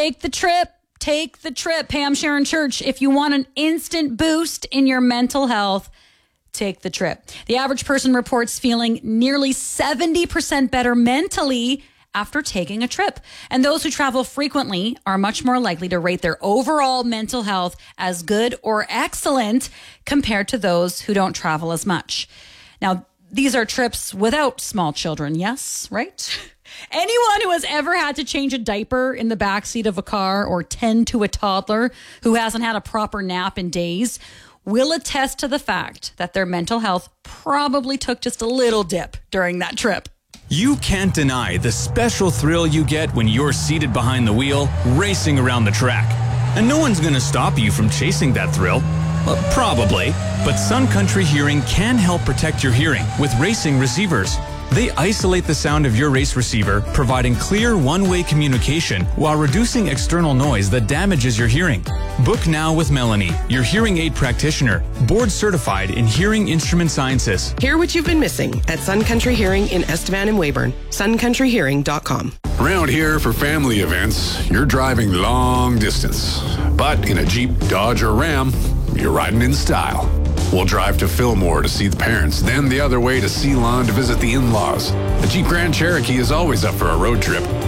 Take the trip. Take the trip. Pam Sharon Church. If you want an instant boost in your mental health, take the trip. The average person reports feeling nearly 70% better mentally after taking a trip. And those who travel frequently are much more likely to rate their overall mental health as good or excellent compared to those who don't travel as much. Now, these are trips without small children, yes, right? Anyone who has ever had to change a diaper in the backseat of a car or tend to a toddler who hasn't had a proper nap in days will attest to the fact that their mental health probably took just a little dip during that trip. You can't deny the special thrill you get when you're seated behind the wheel, racing around the track. And no one's going to stop you from chasing that thrill. Well, probably. But Sun Country Hearing can help protect your hearing with racing receivers. They isolate the sound of your race receiver, providing clear one-way communication while reducing external noise that damages your hearing. Book now with Melanie, your hearing aid practitioner, board certified in hearing instrument sciences. Hear what you've been missing at Sun Country Hearing in Estevan and Weyburn. suncountryhearing.com. Around here for family events, you're driving long distance. But in a Jeep, Dodge, or Ram, you're riding in style. We'll drive to Fillmore to see the parents, then the other way to Ceylon to visit the in-laws. The Jeep Grand Cherokee is always up for a road trip.